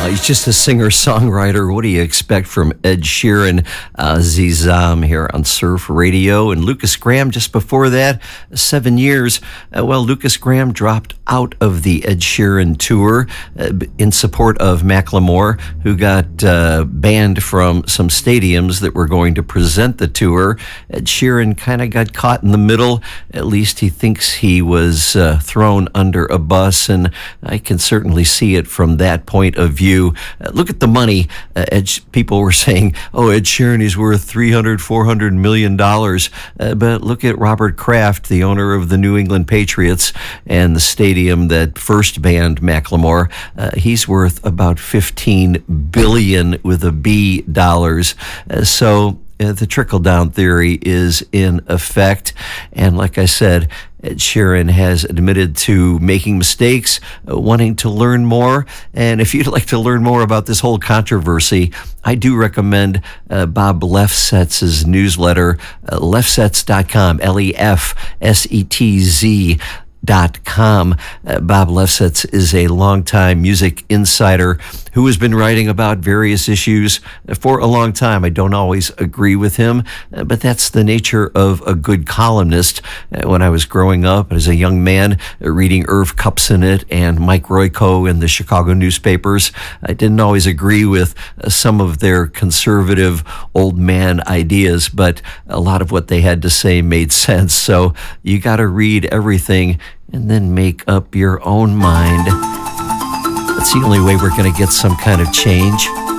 He's just a singer-songwriter. What do you expect from Ed Sheeran? Zizam here on Surf Radio. And Lucas Graham just before that, 7 years. Lucas Graham dropped out of the Ed Sheeran tour in support of Macklemore, who got banned from some stadiums that were going to present the tour. Ed Sheeran kind of got caught in the middle. At least he thinks he was thrown under a bus, and I can certainly see it from that point of view. Look at the money. People were saying, Ed Sheeran is worth $300-400 million. But look at Robert Kraft, the owner of the New England Patriots and the stadium that first banned Macklemore. He's worth about $15 billion with a B dollars. The trickle-down theory is in effect. And like I said, Ed Sheeran has admitted to making mistakes, wanting to learn more. And if you'd like to learn more about this whole controversy, I do recommend Bob Lefsetz's newsletter, lefsetz.com, LEFSETZ.com. Bob Lefsetz is a longtime music insider who has been writing about various issues for a long time. I don't always agree with him, but that's the nature of a good columnist. When I was growing up as a young man, reading Irv Kupcinet and Mike Royko in the Chicago newspapers, I didn't always agree with some of their conservative old man ideas, but a lot of what they had to say made sense. So you got to read everything and then make up your own mind. That's the only way we're going to get some kind of change.